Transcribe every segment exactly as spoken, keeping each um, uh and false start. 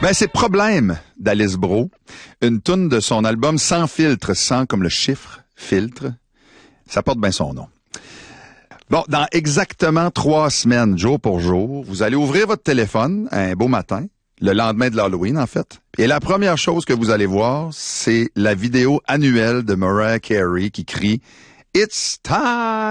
Ben, c'est Problème d'Alice Brault, une toune de son album Sans filtre, sans comme le chiffre filtre. Ça porte bien son nom. Bon, dans exactement trois semaines, jour pour jour, vous allez ouvrir votre téléphone un beau matin, le lendemain de l'Halloween en fait, et la première chose que vous allez voir, c'est la vidéo annuelle de Mariah Carey qui crie « It's time ».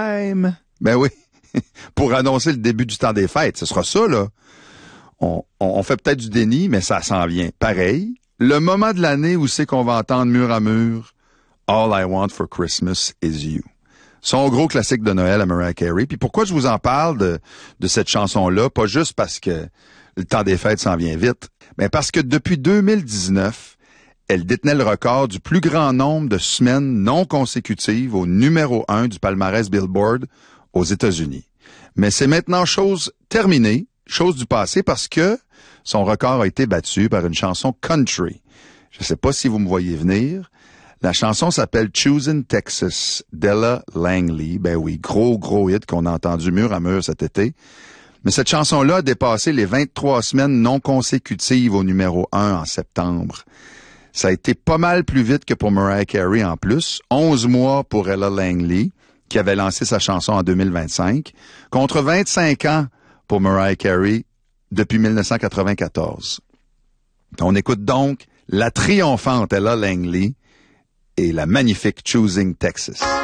Ben oui, pour annoncer le début du temps des fêtes, ce sera ça là. On, on, on fait peut-être du déni, mais ça s'en vient. Pareil, le moment de l'année où c'est qu'on va entendre mur à mur « All I want for Christmas is you ». Son gros classique de Noël à Mariah Carey. Puis pourquoi je vous en parle de, de cette chanson-là? Pas juste parce que le temps des fêtes s'en vient vite, mais parce que depuis deux mille dix-neuf, elle détenait le record du plus grand nombre de semaines non consécutives au numéro un du palmarès Billboard aux États-Unis. Mais c'est maintenant chose terminée, chose du passé, parce que son record a été battu par une chanson country. Je ne sais pas si vous me voyez venir. La chanson s'appelle Choosing Texas d'Ella Langley. Ben oui, gros, gros hit qu'on a entendu mur à mur cet été. Mais cette chanson-là a dépassé les vingt-trois semaines non consécutives au numéro un en septembre. Ça a été pas mal plus vite que pour Mariah Carey en plus. onze mois pour Ella Langley, qui avait lancé sa chanson en deux mille vingt-cinq, contre vingt-cinq ans pour Mariah Carey depuis mille neuf cent quatre-vingt-quatorze. On écoute donc la triomphante Ella Langley et la magnifique Choosing Texas.